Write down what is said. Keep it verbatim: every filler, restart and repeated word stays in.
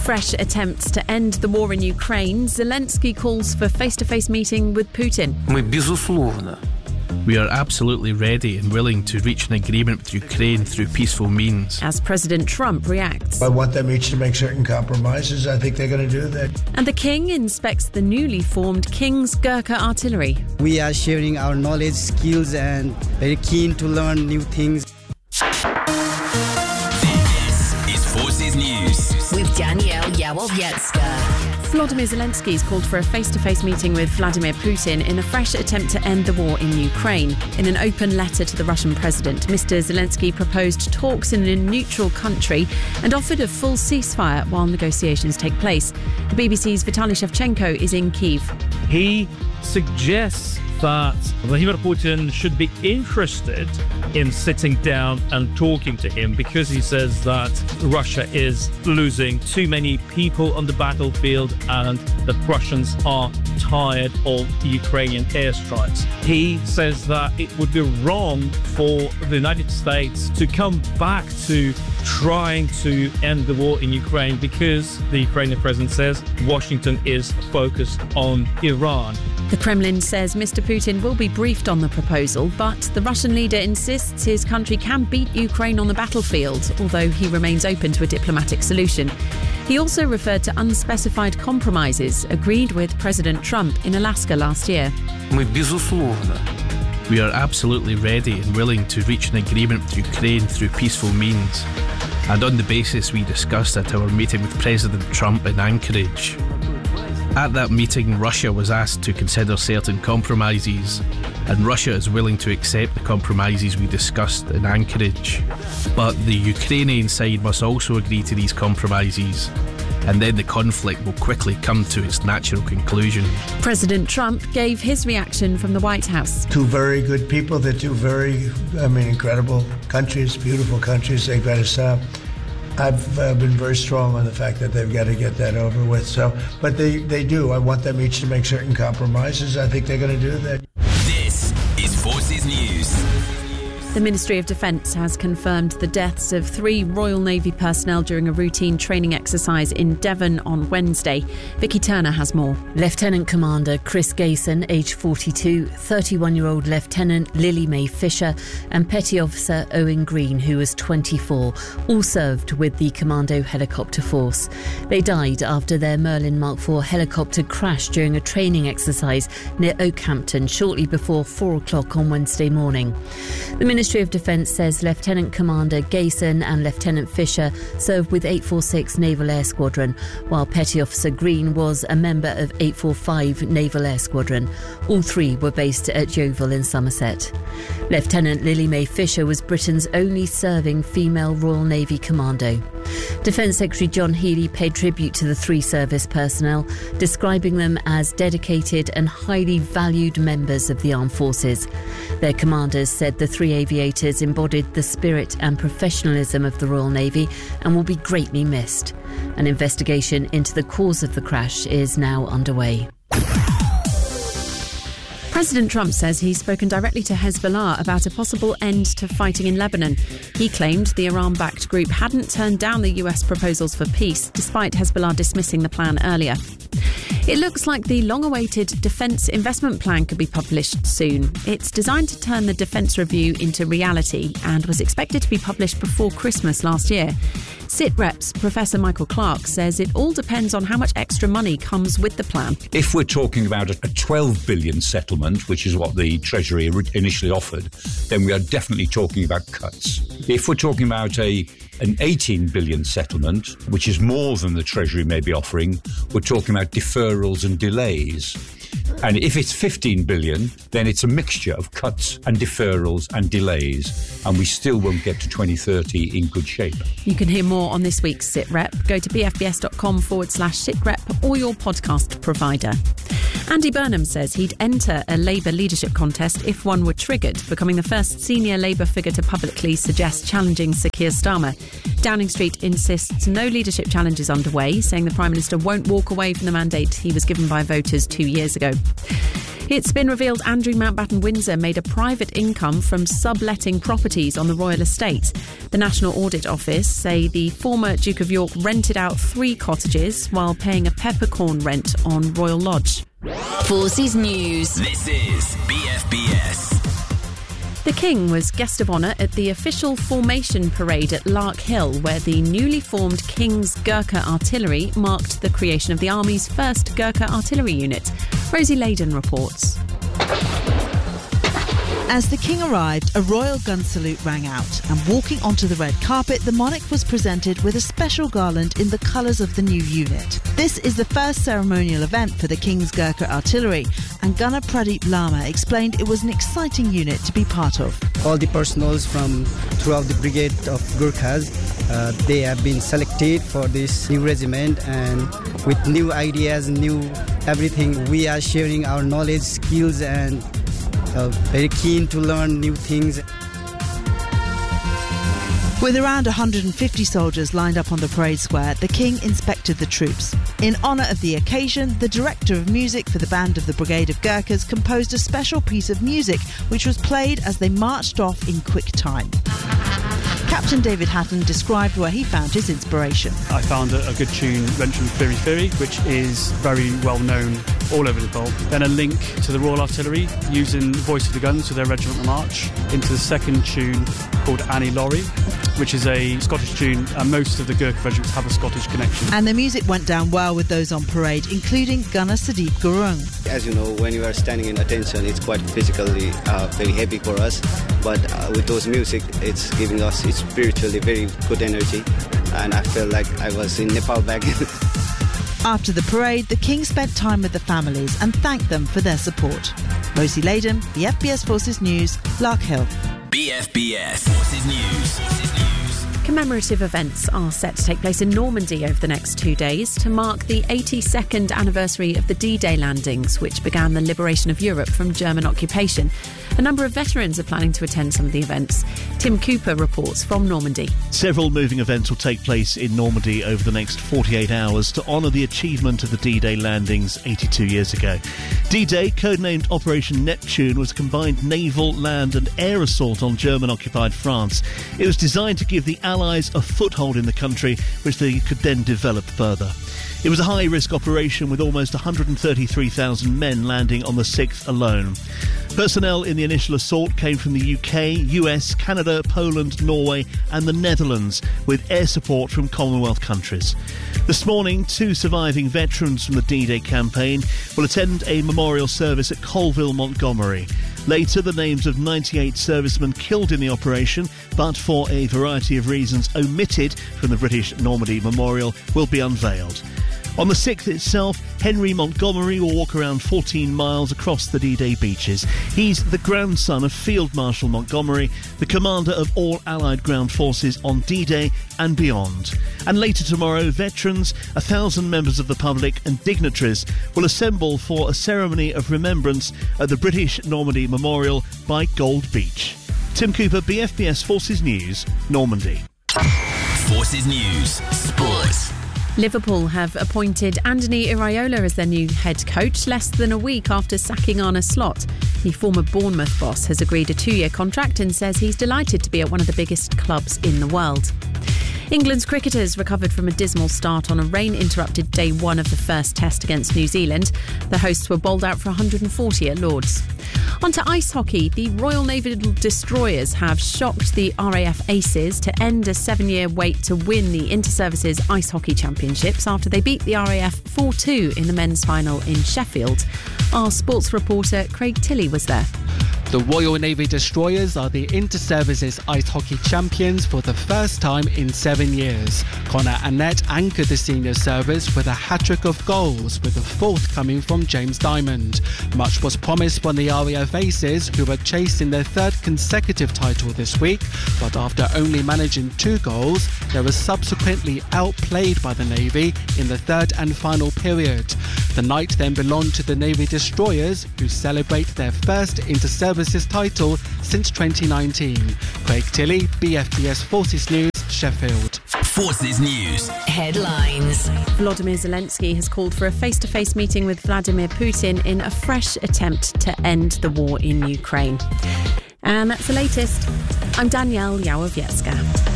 fresh attempts to end the war in Ukraine, Zelensky calls for face-to-face meeting with Putin. Мы, безусловно, We are absolutely ready and willing to reach an agreement with Ukraine through peaceful means. As President Trump reacts. I want them each to make certain compromises. I think they're going to do that. And the King inspects the newly formed King's Gurkha Artillery. We are sharing our knowledge, skills, and very keen to learn new things. This is Forces News with Danielle Yawowiecka. Volodymyr Zelensky has called for a face-to-face meeting with Vladimir Putin in a fresh attempt to end the war in Ukraine. In an open letter to the Russian president, Mister Zelensky proposed talks in a neutral country and offered a full ceasefire while negotiations take place. The B B C's Vitaly Shevchenko is in Kyiv. He suggests that Vladimir Putin should be interested in sitting down and talking to him because he says that Russia is losing too many people on the battlefield and that Russians are tired of Ukrainian airstrikes. He says that it would be wrong for the United States to come back to trying to end the war in Ukraine because the Ukrainian president says Washington is focused on Iran. The Kremlin says Mister Putin will be briefed on the proposal, but the Russian leader insists his country can beat Ukraine on the battlefield, although he remains open to a diplomatic solution. He also referred to unspecified compromises agreed with President Trump in Alaska last year. Мы, безусловно, We are absolutely ready and willing to reach an agreement with Ukraine through peaceful means, and on the basis we discussed at our meeting with President Trump in Anchorage. At that meeting, Russia was asked to consider certain compromises, and Russia is willing to accept the compromises we discussed in Anchorage. But the Ukrainian side must also agree to these compromises, and then the conflict will quickly come to its natural conclusion. President Trump gave his reaction from the White House. Two very good people. They're two very, I mean, incredible countries, beautiful countries. They've got to stop. I've uh, been very strong on the fact that they've got to get that over with. So, but they, they do. I want them each to make certain compromises. I think they're going to do that. This is Forces News. The Ministry of Defence has confirmed the deaths of three Royal Navy personnel during a routine training exercise in Devon on Wednesday. Vicky Turner has more. Lieutenant Commander Chris Gayson, aged forty-two, thirty-one-year-old Lieutenant Lily Mae Fisher and Petty Officer Owen Green, who was twenty-four, all served with the Commando Helicopter Force. They died after their Merlin Mark four helicopter crashed during a training exercise near Oakhampton shortly before four o'clock on Wednesday morning. The Ministry Ministry of Defence says Lieutenant Commander Gayson and Lieutenant Fisher served with eight forty-six Naval Air Squadron, while Petty Officer Green was a member of eight forty-five Naval Air Squadron. All three were based at Yeovil in Somerset. Lieutenant Lily Mae Fisher was Britain's only serving female Royal Navy commando. Defence Secretary John Healey paid tribute to the three service personnel, describing them as dedicated and highly valued members of the armed forces. Their commanders said the three aviators embodied the spirit and professionalism of the Royal Navy and will be greatly missed. An investigation into the cause of the crash is now underway. President Trump says he's spoken directly to Hezbollah about a possible end to fighting in Lebanon. He claimed the Iran-backed group hadn't turned down the U S proposals for peace, despite Hezbollah dismissing the plan earlier. It looks like the long-awaited Defence Investment Plan could be published soon. It's designed to turn the Defence Review into reality and was expected to be published before Christmas last year. SITREP's Professor Michael Clark says it all depends on how much extra money comes with the plan. If we're talking about a twelve billion settlement, which is what the Treasury initially offered, then we are definitely talking about cuts. If we're talking about a an eighteen billion settlement, which is more than the Treasury may be offering, we're talking about deferrals and delays. And if it's fifteen billion, then it's a mixture of cuts and deferrals and delays, and we still won't get to twenty thirty in good shape. You can hear more on this week's SITREP. Go to bfbs.com forward slash SITREP or your podcast provider. Andy Burnham says he'd enter a Labour leadership contest if one were triggered, becoming the first senior Labour figure to publicly suggest challenging Sir Keir Starmer. Downing Street insists no leadership challenge is underway, saying the Prime Minister won't walk away from the mandate he was given by voters two years ago. It's been revealed Andrew Mountbatten Windsor made a private income from subletting properties on the royal estate. The National Audit Office say the former Duke of York rented out three cottages while paying a peppercorn rent on Royal Lodge. Forces News. This is B F B S. The King was guest of honour at the official formation parade at Lark Hill, where the newly formed King's Gurkha Artillery marked the creation of the Army's first Gurkha Artillery unit. Rosie Layden reports. As the King arrived, a royal gun salute rang out, and walking onto the red carpet, the monarch was presented with a special garland in the colours of the new unit. This is the first ceremonial event for the King's Gurkha Artillery, and Gunner Pradeep Lama explained it was an exciting unit to be part of. All the personals from throughout the brigade of Gurkhas, uh, they have been selected for this new regiment, and with new ideas, new everything, we are sharing our knowledge, skills, and Uh, very keen to learn new things. With around one hundred fifty soldiers lined up on the parade square, the King inspected the troops. In honour of the occasion, the director of music for the band of the Brigade of Gurkhas composed a special piece of music which was played as they marched off in quick time. Captain David Hatton described where he found his inspiration. I found a, a good tune, Wrencham Firi Firi, which is very well known all over the world. Then a link to the Royal Artillery using Voice of the Guns to their Regiment of March, into the second tune called Annie Laurie, which is a Scottish tune, and most of the Gurkha regiments have a Scottish connection. And the music went down well with those on parade, including Gunner Sadeep Gurung. As you know, when you are standing in attention, it's quite physically uh, very heavy for us, but uh, with those music, it's giving us it's spiritually very good energy, and I feel like I was in Nepal back. After the parade, the King spent time with the families and thanked them for their support. Rosie Layden, the F B S Forces News, Lark Hill. B F B S Forces News. Forces News. Commemorative events are set to take place in Normandy over the next two days to mark the eighty-second anniversary of the D-Day landings, which began the liberation of Europe from German occupation. A number of veterans are planning to attend some of the events. Tim Cooper reports from Normandy. Several moving events will take place in Normandy over the next forty-eight hours to honour the achievement of the D-Day landings eighty-two years ago. D-Day, codenamed Operation Neptune, was a combined naval, land and air assault on German-occupied France. It was designed to give the Allies a foothold in the country, which they could then develop further. It was a high-risk operation with almost one hundred thirty-three thousand men landing on the sixth alone. Personnel in the initial assault came from the U K, U S, Canada, Poland, Norway and the Netherlands, with air support from Commonwealth countries. This morning, two surviving veterans from the D-Day campaign will attend a memorial service at Colville, Montgomery. Later, the names of ninety-eight servicemen killed in the operation, but for a variety of reasons omitted from the British Normandy Memorial, will be unveiled. On the sixth itself, Henry Montgomery will walk around fourteen miles across the D-Day beaches. He's the grandson of Field Marshal Montgomery, the commander of all Allied ground forces on D-Day and beyond. And later tomorrow, veterans, a thousand members of the public and dignitaries will assemble for a ceremony of remembrance at the British Normandy Memorial by Gold Beach. Tim Cooper, B F B S Forces News, Normandy. Forces News, Sports. Liverpool have appointed Anthony Iraola as their new head coach less than a week after sacking Arne Slot. The former Bournemouth boss has agreed a two-year contract and says he's delighted to be at one of the biggest clubs in the world. England's cricketers recovered from a dismal start on a rain-interrupted day one of the first test against New Zealand. The hosts were bowled out for one hundred forty at Lord's. On to ice hockey. The Royal Naval Destroyers have shocked the R A F Aces to end a seven-year wait to win the Inter-Services Ice Hockey Championships after they beat the R A F four two in the men's final in Sheffield. Our sports reporter Craig Tilley was there. The Royal Navy Destroyers are the Inter-Services Ice Hockey Champions for the first time in seven years. Connor Annett anchored the senior service with a hat-trick of goals, with the fourth coming from James Diamond. Much was promised from the R A F Aces, who were chasing their third consecutive title this week, but after only managing two goals, they were subsequently outplayed by the Navy in the third and final period. The night then belonged to the Navy Destroyers, who celebrate their first Inter-Services title since twenty nineteen. Craig Tilley, B F B S Forces News, Sheffield. Forces News. Headlines. Volodymyr Zelensky has called for a face-to-face meeting with Vladimir Putin in a fresh attempt to end the war in Ukraine. And that's the latest. I'm Danielle Yawowiecka.